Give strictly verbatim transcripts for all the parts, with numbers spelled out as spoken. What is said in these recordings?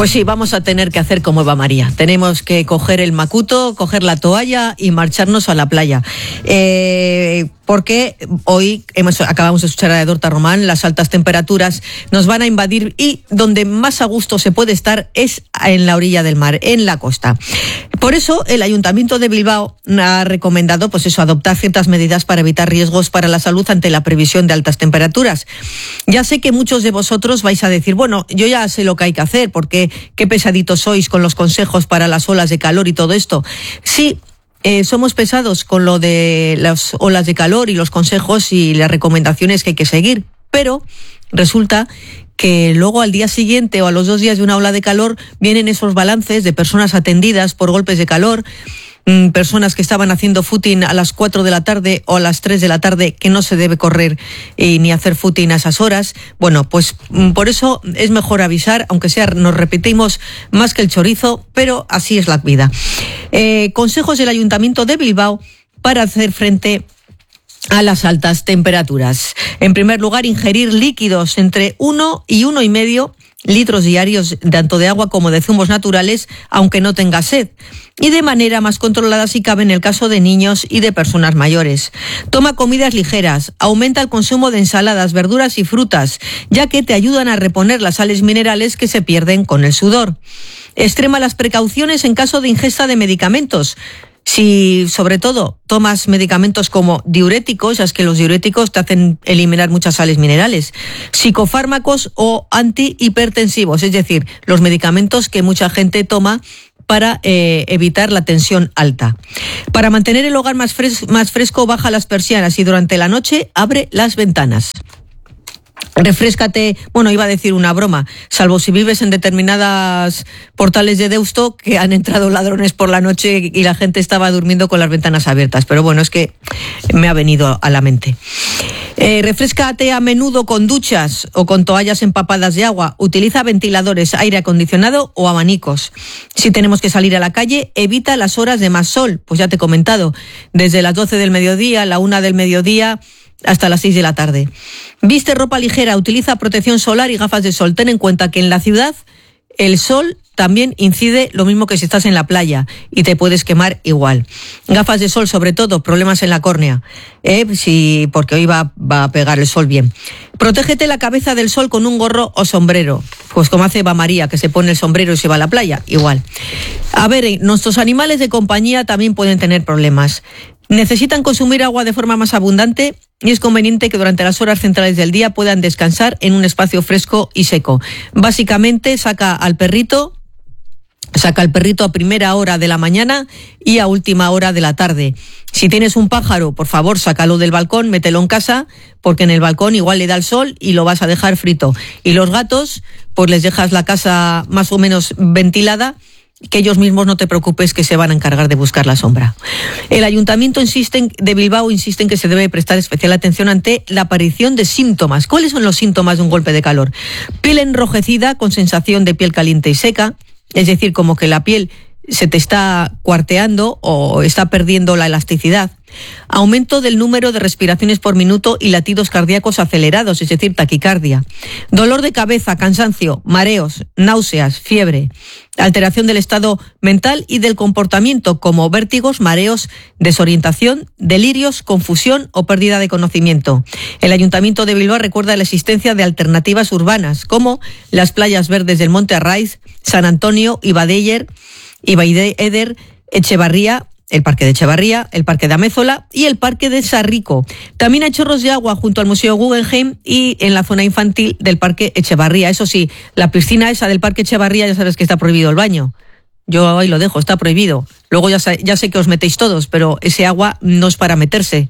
Pues sí, vamos a tener que hacer como Eva María. Tenemos que coger el macuto, coger la toalla y marcharnos a la playa. Eh, porque hoy hemos, acabamos de escuchar a Dorta Román, las altas temperaturas nos van a invadir y donde más a gusto se puede estar es en la orilla del mar, en la costa. Por eso el Ayuntamiento de Bilbao ha recomendado pues eso, adoptar ciertas medidas para evitar riesgos para la salud ante la previsión de altas temperaturas. Ya sé que muchos de vosotros vais a decir, bueno, yo ya sé lo que hay que hacer, porque qué pesaditos sois con los consejos para las olas de calor y todo esto. Sí, eh, somos pesados con lo de las olas de calor y los consejos y las recomendaciones que hay que seguir, pero resulta que luego al día siguiente o a los dos días de una ola de calor vienen esos balances de personas atendidas por golpes de calor, personas que estaban haciendo footing a las cuatro de la tarde o a las tres de la tarde, que no se debe correr eh, ni hacer footing a esas horas. Bueno, pues por eso es mejor avisar, aunque sea nos repetimos más que el chorizo, pero así es la vida. Eh, consejos del Ayuntamiento de Bilbao para hacer frente a las altas temperaturas. En primer lugar, ingerir líquidos entre uno y uno y medio litros diarios tanto de agua como de zumos naturales, aunque no tenga sed, y de manera más controlada si cabe en el caso de niños y de personas mayores. Toma comidas ligeras, aumenta el consumo de ensaladas, verduras y frutas, ya que te ayudan a reponer las sales minerales que se pierden con el sudor. Extrema las precauciones en caso de ingesta de medicamentos. Si, sobre todo, tomas medicamentos como diuréticos, ya es que los diuréticos te hacen eliminar muchas sales minerales, psicofármacos o antihipertensivos, es decir, los medicamentos que mucha gente toma para eh, evitar la tensión alta. Para mantener el hogar más, fres- más fresco, baja las persianas y durante la noche abre las ventanas. Refréscate, bueno, iba a decir una broma, salvo si vives en determinadas portales de Deusto que han entrado ladrones por la noche y la gente estaba durmiendo con las ventanas abiertas, pero bueno, es que me ha venido a la mente. Eh, refréscate a menudo con duchas o con toallas empapadas de agua. Utiliza ventiladores, aire acondicionado o abanicos. Si tenemos que salir a la calle, evita las horas de más sol, pues ya te he comentado, desde las doce del mediodía, la una del mediodía, hasta las seis de la tarde. Viste ropa ligera, utiliza protección solar y gafas de sol. Ten en cuenta que en la ciudad el sol también incide lo mismo que si estás en la playa y te puedes quemar igual. Gafas de sol, sobre todo, problemas en la córnea, ¿eh? Sí, porque hoy va, va a pegar el sol bien. Protégete la cabeza del sol con un gorro o sombrero, pues como hace Eva María, que se pone el sombrero y se va a la playa, igual. A ver, nuestros animales de compañía también pueden tener problemas. Necesitan consumir agua de forma más abundante y es conveniente que durante las horas centrales del día puedan descansar en un espacio fresco y seco. Básicamente, saca al perrito, saca al perrito a primera hora de la mañana y a última hora de la tarde. Si tienes un pájaro, por favor, sácalo del balcón, mételo en casa, porque en el balcón igual le da el sol y lo vas a dejar frito. Y los gatos, pues les dejas la casa más o menos ventilada, que ellos mismos no te preocupes que se van a encargar de buscar la sombra. El Ayuntamiento insiste en, de Bilbao insiste en que se debe prestar especial atención ante la aparición de síntomas. ¿Cuáles son los síntomas de un golpe de calor? Piel enrojecida con sensación de piel caliente y seca, es decir, como que la piel se te está cuarteando o está perdiendo la elasticidad. Aumento del número de respiraciones por minuto y latidos cardíacos acelerados, es decir, taquicardia. Dolor de cabeza, cansancio, mareos, náuseas, fiebre. Alteración del estado mental y del comportamiento, como vértigos, mareos, desorientación, delirios, confusión o pérdida de conocimiento. El Ayuntamiento de Bilbao recuerda la existencia de alternativas urbanas, como las playas verdes del Monte Arraiz, San Antonio, Ibadeyer, Ibaideder, Echevarría, el Parque de Echevarría, el Parque de Amézola y el Parque de Sarrico. También hay chorros de agua junto al Museo Guggenheim y en la zona infantil del Parque Echevarría. Eso sí, la piscina esa del Parque Echevarría, ya sabes que está prohibido el baño. Yo ahí lo dejo, está prohibido. Luego ya, ya sé que os metéis todos, pero ese agua no es para meterse.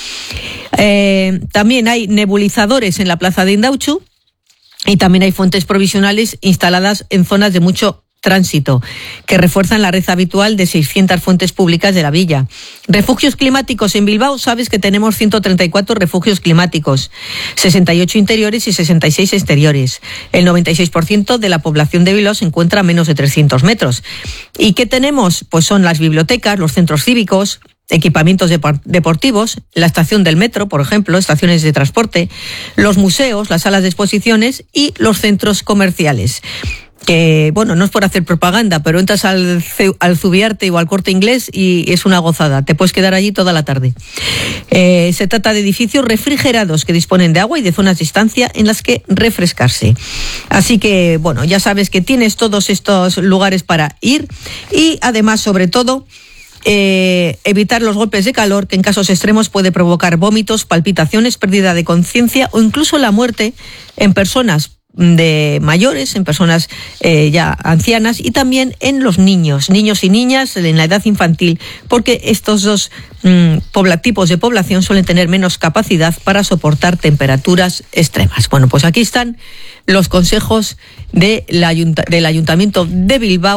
Eh, también hay nebulizadores en la plaza de Indauchu y también hay fuentes provisionales instaladas en zonas de mucho tránsito, que refuerzan la red habitual de seiscientas fuentes públicas de la villa. Refugios climáticos en Bilbao, sabes que tenemos ciento treinta y cuatro refugios climáticos, sesenta y ocho interiores y sesenta y seis exteriores. El noventa y seis por ciento de la población de Bilbao se encuentra a menos de trescientos metros. ¿Y qué tenemos? Pues son las bibliotecas, los centros cívicos, equipamientos deportivos, la estación del metro, por ejemplo, estaciones de transporte, los museos, las salas de exposiciones y los centros comerciales. que, bueno, no es por hacer propaganda, pero entras al, al Zubiarte o al Corte Inglés y es una gozada, te puedes quedar allí toda la tarde. Eh, se trata de edificios refrigerados que disponen de agua y de zonas de estancia en las que refrescarse. Así que, bueno, ya sabes que tienes todos estos lugares para ir y además, sobre todo, Eh, evitar los golpes de calor, que en casos extremos puede provocar vómitos, palpitaciones, pérdida de conciencia o incluso la muerte en personas de mayores, en personas eh, ya ancianas y también en los niños, niños y niñas en la edad infantil, porque estos dos mmm, pobla, tipos de población suelen tener menos capacidad para soportar temperaturas extremas. Bueno, pues aquí están los consejos de la, del Ayuntamiento de Bilbao.